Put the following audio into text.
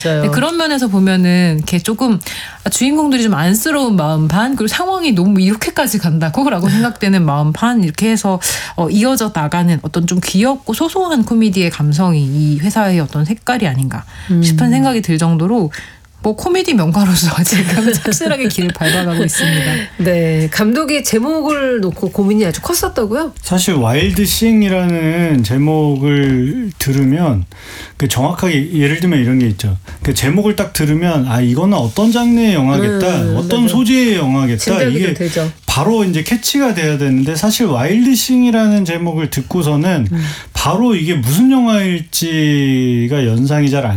네, 그런 면에서 보면은 이렇게 조금 주인공들이 좀 안쓰러운 마음 반, 그리고 상황이 너무 이렇게까지 간다고라고 생각되는 마음 반, 이렇게 해서 이어져 나가는 어떤 좀 귀엽고 소소한 코미디의 감성이 이 회사의 어떤 색깔이 아닌가 싶은 생각이 들 정도로 뭐 코미디 명가로서 지금 착실하게 길을 밟아가고 있습니다. 네, 감독이 제목을 놓고 고민이 아주 컸었다고요? 사실 와일드 싱이라는 제목을 들으면 그 정확하게 예를 들면 이런 게 있죠. 그 제목을 딱 들으면 아 이거는 어떤 장르의 영화겠다, 어떤 맞아. 소재의 영화겠다, 이게 되죠. 바로 이제 캐치가 돼야 되는데 사실 와일드 싱이라는 제목을 듣고서는 바로 이게 무슨 영화일지가 연상이 잘 안